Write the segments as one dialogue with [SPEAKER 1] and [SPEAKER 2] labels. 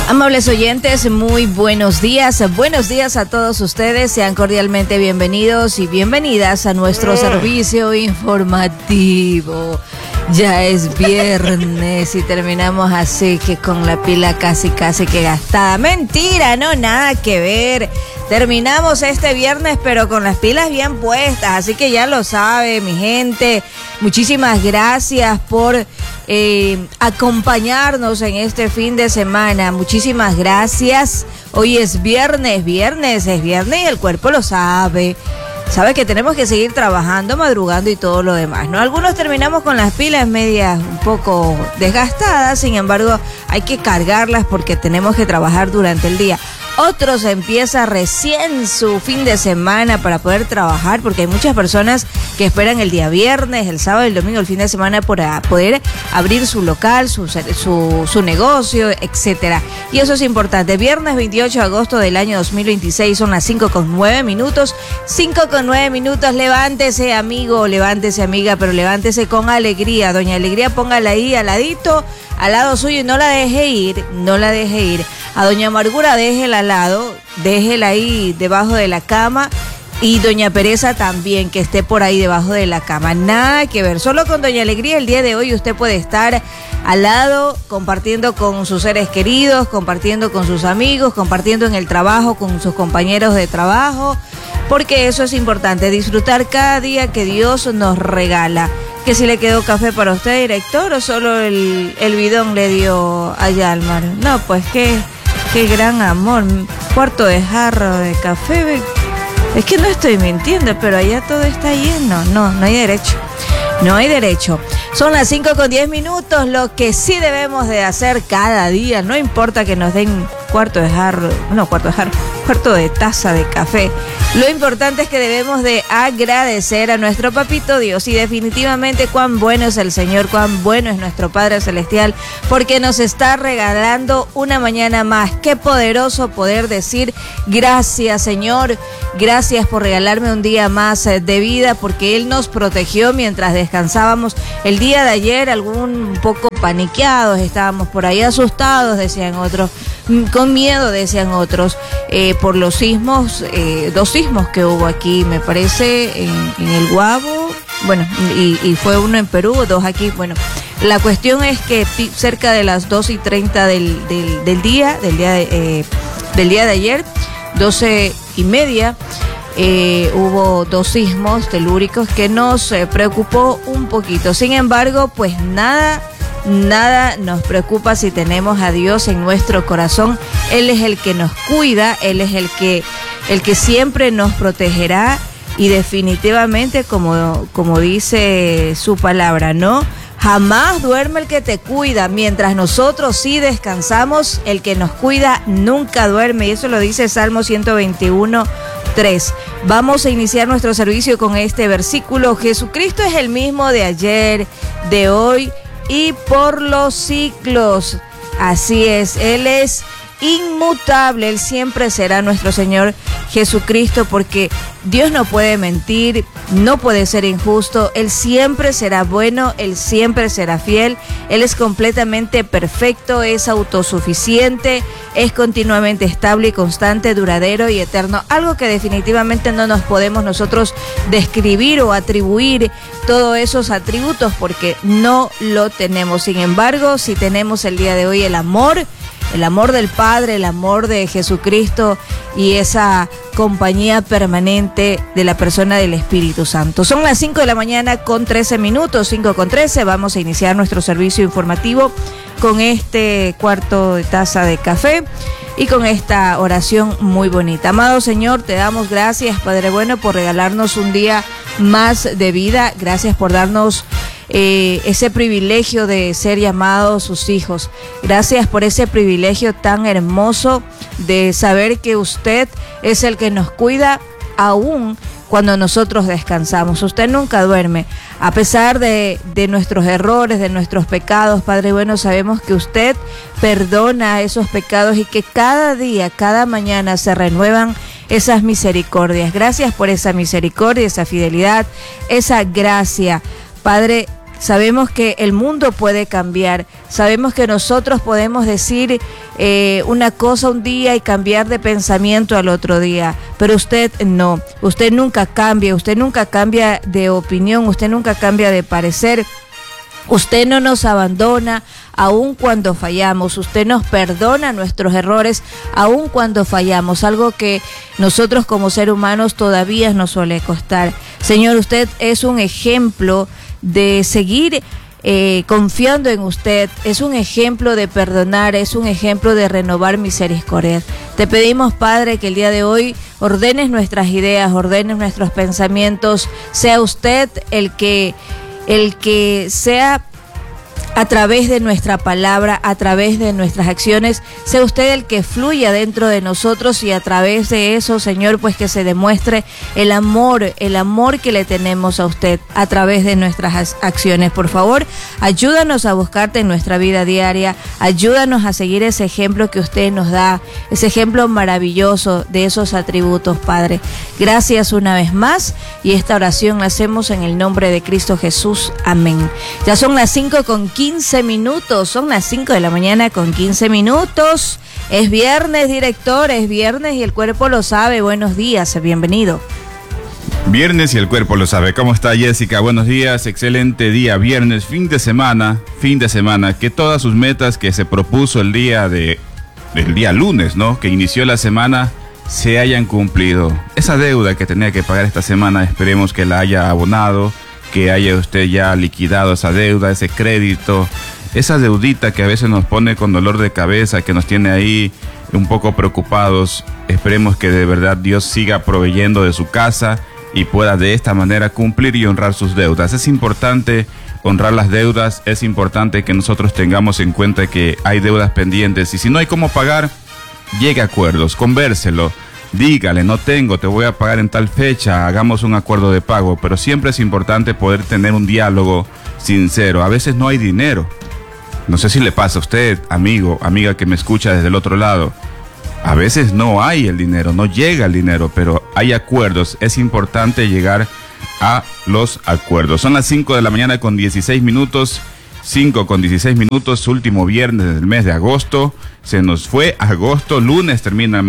[SPEAKER 1] Amables oyentes, muy buenos días a todos ustedes, sean cordialmente bienvenidos y bienvenidas a nuestro servicio informativo. Ya es viernes y terminamos así que con la pila casi que gastada. Mentira, no, nada que ver. Terminamos este viernes pero con las pilas bien puestas, así que ya lo sabe mi gente. Muchísimas gracias por acompañarnos en este fin de semana. Muchísimas gracias. Hoy es viernes y el cuerpo lo sabe. Sabe que tenemos que seguir trabajando, madrugando y todo lo demás, ¿no? Algunos terminamos con las pilas medias un poco desgastadas, sin embargo, hay que cargarlas porque tenemos que trabajar durante el día. Otros empieza recién su fin de semana para poder trabajar, porque hay muchas personas que esperan el día viernes, el sábado, el domingo, el fin de semana para poder abrir su local, su negocio, etcétera. Y eso es importante. Viernes 28 de agosto del año 2026, son las 5:09. 5:09, levántese amigo, levántese amiga, pero levántese con alegría. Doña Alegría, póngala ahí al ladito, al lado suyo y no la deje ir. A Doña Amargura déjela al lado, déjela ahí debajo de la cama. Y Doña Pereza también, que esté por ahí debajo de la cama. Nada que ver, solo con Doña Alegría el día de hoy usted puede estar al lado, compartiendo con sus seres queridos, compartiendo con sus amigos, compartiendo en el trabajo con sus compañeros de trabajo, porque eso es importante, disfrutar cada día que Dios nos regala. Que si le quedó café para usted, director, o solo el bidón le dio a Yalmar. No, pues qué gran amor, cuarto de jarro de café. Es que no estoy mintiendo, pero allá todo está lleno. No hay derecho. No hay derecho. Son las 5:10. Lo que sí debemos de hacer cada día, no importa que nos den cuarto de taza de café. Lo importante es que debemos de agradecer a nuestro papito Dios y definitivamente cuán bueno es el Señor, cuán bueno es nuestro Padre Celestial, porque nos está regalando una mañana más. Qué poderoso poder decir gracias, Señor, gracias por regalarme un día más de vida, porque Él nos protegió mientras descansábamos. El día de ayer, un poco paniqueados, estábamos por ahí asustados, decían otros, con miedo, decían otros, por los sismos, 2 sismos que hubo aquí, me parece, en el Guabo, bueno, y fue uno en Perú, 2 aquí, bueno. La cuestión es que cerca de las 2:30 del día de ayer, 12:30, hubo 2 sismos telúricos que nos preocupó un poquito. Sin embargo, pues nada nos preocupa si tenemos a Dios en nuestro corazón. Él es el que nos cuida, Él es el que siempre nos protegerá y definitivamente, como dice su palabra, ¿no? Jamás duerme el que te cuida. Mientras nosotros sí descansamos, el que nos cuida nunca duerme. Y eso lo dice Salmo 121:3. Vamos a iniciar nuestro servicio con este versículo. Jesucristo es el mismo de ayer, de hoy y por los siglos. Así es, Él es inmutable, Él siempre será nuestro Señor Jesucristo, porque Dios no puede mentir, no puede ser injusto, Él siempre será bueno, Él siempre será fiel, Él es completamente perfecto, es autosuficiente, es continuamente estable y constante, duradero y eterno, algo que definitivamente no nos podemos nosotros describir o atribuir todos esos atributos porque no lo tenemos. Sin embargo, si tenemos el día de hoy el amor del Padre, el amor de Jesucristo y esa compañía permanente de la persona del Espíritu Santo. Son las 5:13, 5:13. Vamos a iniciar nuestro servicio informativo con este cuarto de taza de café y con esta oración muy bonita. Amado Señor, te damos gracias, Padre bueno, por regalarnos un día más de vida. Gracias por darnos ese privilegio de ser llamados sus hijos. Gracias por ese privilegio tan hermoso de saber que usted es el que nos cuida aún cuando nosotros descansamos. Usted nunca duerme. A pesar de nuestros errores, de nuestros pecados, Padre bueno, sabemos que usted perdona esos pecados y que cada día, cada mañana se renuevan esas misericordias. Gracias por esa misericordia, esa fidelidad, esa gracia. Padre, sabemos que el mundo puede cambiar, sabemos que nosotros podemos decir una cosa un día y cambiar de pensamiento al otro día, pero usted no, usted nunca cambia de opinión, usted nunca cambia de parecer. Usted no nos abandona aun cuando fallamos, usted nos perdona nuestros errores aun cuando fallamos, algo que nosotros como seres humanos todavía nos suele costar. Señor, usted es un ejemplo de seguir confiando en usted, es un ejemplo de perdonar, es un ejemplo de renovar misericordia. Te pedimos, Padre, que el día de hoy ordenes nuestras ideas, ordenes nuestros pensamientos, sea usted el que sea a través de nuestra palabra, a través de nuestras acciones, sea usted el que fluya dentro de nosotros y a través de eso, Señor, pues que se demuestre el amor que le tenemos a usted a través de nuestras acciones. Por favor, ayúdanos a buscarte en nuestra vida diaria, ayúdanos a seguir ese ejemplo que usted nos da, ese ejemplo maravilloso de esos atributos, Padre. Gracias una vez más y esta oración la hacemos en el nombre de Cristo Jesús. Amén. Ya son las 5:15 minutos, son las 5 de la mañana con 15 minutos. Es viernes, director, es viernes y el cuerpo lo sabe. Buenos días, bienvenido.
[SPEAKER 2] Viernes y el cuerpo lo sabe. ¿Cómo está, Jessica? Buenos días, excelente día, viernes, fin de semana, que todas sus metas que se propuso el día lunes, ¿no? Que inició la semana, se hayan cumplido. Esa deuda que tenía que pagar esta semana, esperemos que la haya abonado, que haya usted ya liquidado esa deuda, ese crédito, esa deudita que a veces nos pone con dolor de cabeza, que nos tiene ahí un poco preocupados. Esperemos que de verdad Dios siga proveyendo de su casa y pueda de esta manera cumplir y honrar sus deudas. Es importante honrar las deudas, es importante que nosotros tengamos en cuenta que hay deudas pendientes y si no hay cómo pagar, llegue a acuerdos, convérselo. Dígale, no tengo, te voy a pagar en tal fecha, hagamos un acuerdo de pago, pero siempre es importante poder tener un diálogo sincero. A veces no hay dinero. No sé si le pasa a usted, amigo, amiga que me escucha desde el otro lado. A veces no hay el dinero, no llega el dinero, pero hay acuerdos. Es importante llegar a los acuerdos. Son las 5 de la mañana con 16 minutos. 5:16 minutos, último viernes del mes de agosto. Se nos fue agosto, lunes termina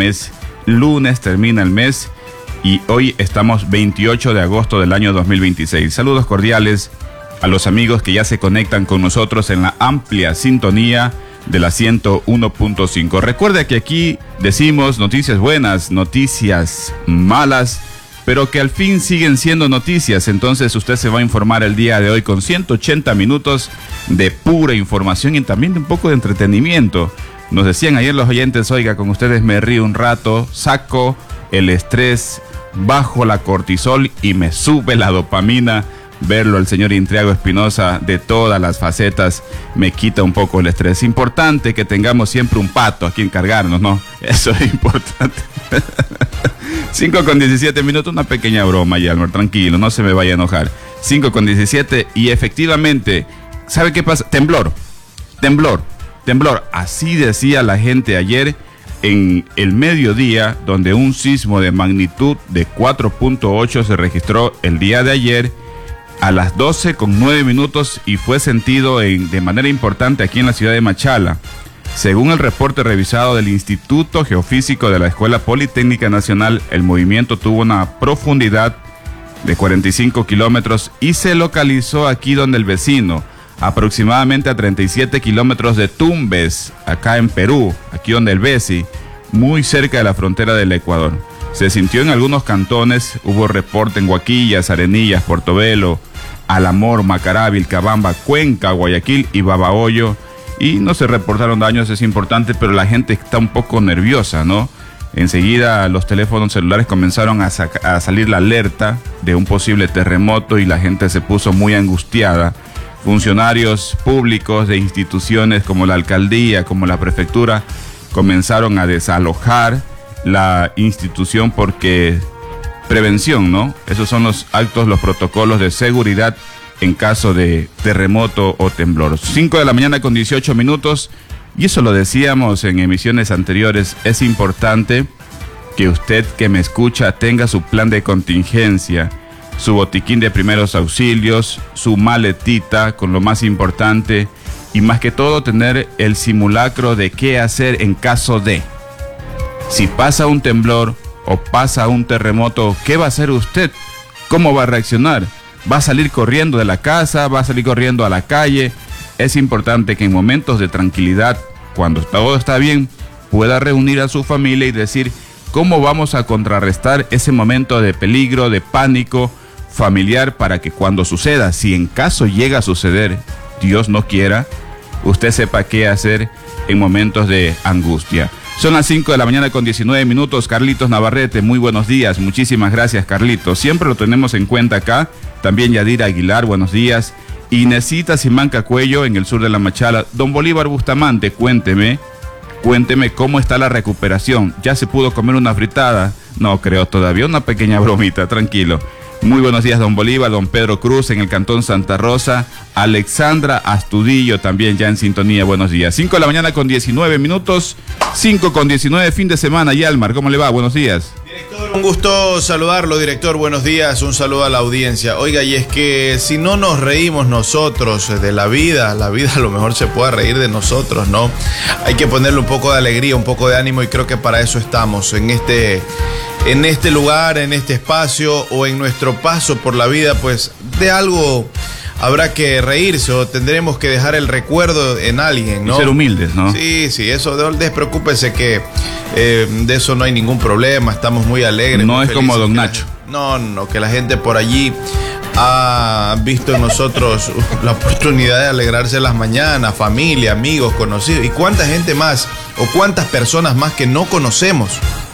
[SPEAKER 2] el mes y hoy estamos 28 de agosto del año 2026. Saludos cordiales a los amigos que ya se conectan con nosotros en la amplia sintonía de la 101.5. Recuerde que aquí decimos noticias buenas, noticias malas, pero que al fin siguen siendo noticias. Entonces usted se va a informar el día de hoy con 180 minutos de pura información y también de un poco de entretenimiento. Nos decían ayer los oyentes, oiga, con ustedes me río un rato, saco el estrés, bajo la cortisol y me sube la dopamina. Verlo al señor Intriago Espinosa de todas las facetas me quita un poco el estrés. Importante que tengamos siempre un pato a quien cargarnos, ¿no? Eso es importante. 5:17 minutos, una pequeña broma, Yalmer, tranquilo, no se me vaya a enojar. 5:17 y efectivamente, ¿sabe qué pasa? Temblor. Así decía la gente ayer en el mediodía, donde un sismo de magnitud de 4.8 se registró el día de ayer a las 12:09 minutos y fue sentido de manera importante aquí en la ciudad de Machala. Según el reporte revisado del Instituto Geofísico de la Escuela Politécnica Nacional, el movimiento tuvo una profundidad de 45 kilómetros y se localizó aquí donde el vecino, aproximadamente a 37 kilómetros de Tumbes, acá en Perú, aquí donde el Besi, muy cerca de la frontera del Ecuador. Se sintió en algunos cantones, hubo reporte en Huaquillas, Arenillas, Portobelo, Alamor, Macará, Vilcabamba, Cuenca, Guayaquil y Babahoyo, y no se reportaron daños, es importante, pero la gente está un poco nerviosa, ¿no? Enseguida los teléfonos celulares comenzaron a salir la alerta de un posible terremoto y la gente se puso muy angustiada. Funcionarios públicos de instituciones como la alcaldía, como la prefectura, comenzaron a desalojar la institución porque prevención, ¿no? Esos son los actos, los protocolos de seguridad en caso de terremoto o temblor. 5 de la mañana con 18 minutos, y eso lo decíamos en emisiones anteriores, es importante que usted que me escucha tenga su plan de contingencia, su botiquín de primeros auxilios, su maletita con lo más importante y más que todo tener el simulacro de qué hacer en caso de. Si pasa un temblor o pasa un terremoto, ¿qué va a hacer usted? ¿Cómo va a reaccionar? ¿Va a salir corriendo de la casa? ¿Va a salir corriendo a la calle? Es importante que en momentos de tranquilidad, cuando todo está bien, pueda reunir a su familia y decir cómo vamos a contrarrestar ese momento de peligro, de pánico familiar para que cuando suceda, si en caso llega a suceder, Dios no quiera, usted sepa qué hacer en momentos de angustia. Son las 5 de la mañana con 19 minutos. Carlitos Navarrete, muy buenos días. Muchísimas gracias, Carlitos. Siempre lo tenemos en cuenta acá. También Yadira Aguilar, buenos días. Inesita Simanca Cuello, en el sur de La Machala. Don Bolívar Bustamante, cuénteme cómo está la recuperación. ¿Ya se pudo comer una fritada? No creo todavía, una pequeña bromita, tranquilo. Muy buenos días, don Bolívar, don Pedro Cruz en el Cantón Santa Rosa, Alexandra Astudillo también ya en sintonía, buenos días. 5 de la mañana con 19 minutos, 5 con 19, fin de semana. Yalmar, ¿cómo le va? Buenos días.
[SPEAKER 3] Director, un gusto saludarlo, director, buenos días, un saludo a la audiencia. Oiga, y es que si no nos reímos nosotros de la vida a lo mejor se puede reír de nosotros, ¿no? Hay que ponerle un poco de alegría, un poco de ánimo y creo que para eso estamos en este lugar, en este espacio o en nuestro paso por la vida, pues de algo habrá que reírse o tendremos que dejar el recuerdo en alguien, ¿no?
[SPEAKER 2] Y ser humildes, ¿no?
[SPEAKER 3] Sí, eso, despreocúpese que de eso no hay ningún problema, estamos muy alegres.
[SPEAKER 2] No
[SPEAKER 3] muy
[SPEAKER 2] es
[SPEAKER 3] felices,
[SPEAKER 2] como don Nacho.
[SPEAKER 3] No, que la gente por allí ha visto en nosotros la oportunidad de alegrarse las mañanas, familia, amigos, conocidos, y cuánta gente más o cuántas personas más que no conocemos,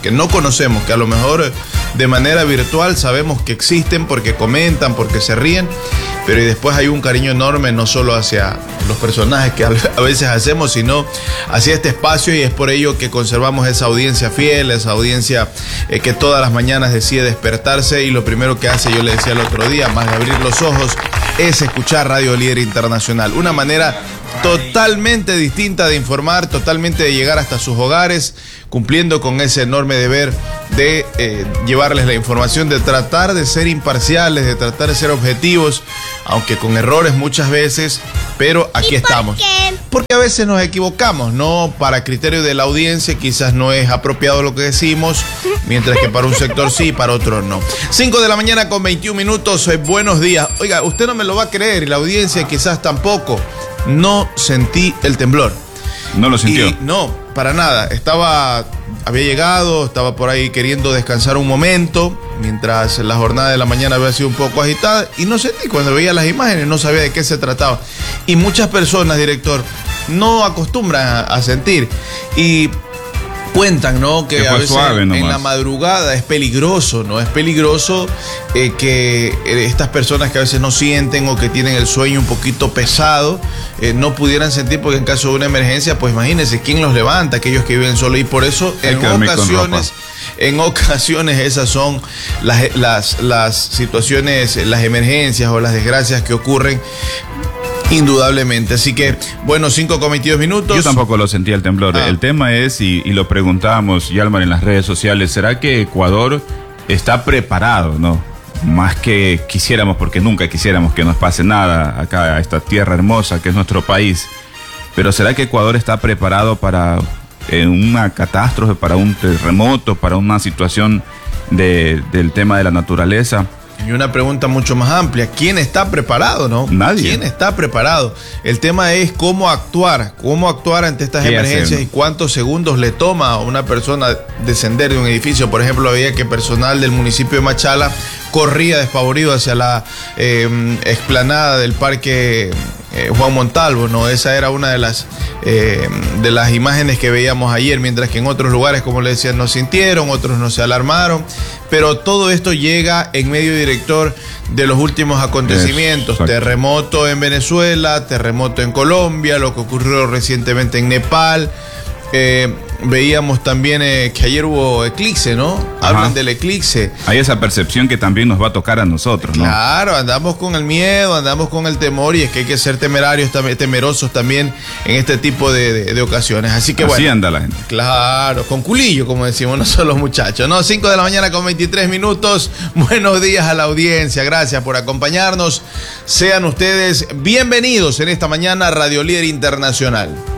[SPEAKER 3] que a lo mejor de manera virtual sabemos que existen porque comentan, porque se ríen, pero y después hay un cariño enorme no solo hacia los personajes que a veces hacemos, sino hacia este espacio, y es por ello que conservamos esa audiencia fiel, esa audiencia que todas las mañanas decide despertarse y lo primero que hace, yo le decía el otro día, más de abrir los ojos, es escuchar Radio Líder Internacional. Una manera totalmente distinta de informar, totalmente de llegar hasta sus hogares, cumpliendo con ese enorme deber de llevarles la información, de tratar de ser imparciales, de tratar de ser objetivos, aunque con errores muchas veces, pero aquí estamos. Porque a veces nos equivocamos, ¿no? Para criterio de la audiencia quizás no es apropiado lo que decimos, mientras que para un sector sí, para otro no. 5 de la mañana con 21 minutos, buenos días. Oiga, usted no me lo va a creer y la audiencia quizás tampoco. No sentí el temblor.
[SPEAKER 2] ¿No lo sintió?
[SPEAKER 3] No, para nada. Había llegado, estaba por ahí queriendo descansar un momento, mientras la jornada de la mañana había sido un poco agitada, y no sentí, cuando veía las imágenes no sabía de qué se trataba. Y muchas personas, director, no acostumbran a sentir. Y cuentan, ¿no? Que a veces en la madrugada es peligroso, ¿no? Es peligroso que estas personas que a veces no sienten o que tienen el sueño un poquito pesado, no pudieran sentir, porque en caso de una emergencia, pues imagínense quién los levanta, aquellos que viven solos, y por eso en ocasiones esas son las situaciones, las emergencias o las desgracias que ocurren. Indudablemente, así que, bueno, 5 con 22 minutos.
[SPEAKER 2] Yo tampoco lo sentía el temblor. El tema es, y lo preguntábamos, Yalmar, en las redes sociales, ¿será que Ecuador está preparado, no? Más que quisiéramos, porque nunca quisiéramos que nos pase nada acá, a esta tierra hermosa que es nuestro país. Pero ¿será que Ecuador está preparado para una catástrofe, para un terremoto, para una situación del tema de la naturaleza?
[SPEAKER 3] Y una pregunta mucho más amplia, ¿quién está preparado, no?
[SPEAKER 2] Nadie.
[SPEAKER 3] ¿Quién está preparado? El tema es cómo actuar ante estas emergencias y cuántos segundos le toma a una persona descender de un edificio. Por ejemplo, había que personal del municipio de Machala corría despavorido hacia la explanada del parque Juan Montalvo, ¿no? Esa era una de las imágenes que veíamos ayer, mientras que en otros lugares, como le decía, no sintieron, otros no se alarmaron, pero todo esto llega en medio, director, de los últimos acontecimientos. Terremoto en Venezuela, terremoto en Colombia, lo que ocurrió recientemente en Nepal, veíamos también que ayer hubo eclipse, ¿no? Hablan del eclipse.
[SPEAKER 2] Hay esa percepción que también nos va a tocar a nosotros, ¿no?
[SPEAKER 3] Claro, andamos con el miedo, andamos con el temor y es que hay que ser temerosos también en este tipo de ocasiones. Así que
[SPEAKER 2] Así anda la gente.
[SPEAKER 3] Claro, con culillo, como decimos nosotros los muchachos, ¿no? 5 de la mañana con 23 minutos. Buenos días a la audiencia, gracias por acompañarnos. Sean ustedes bienvenidos en esta mañana Radio Líder Internacional.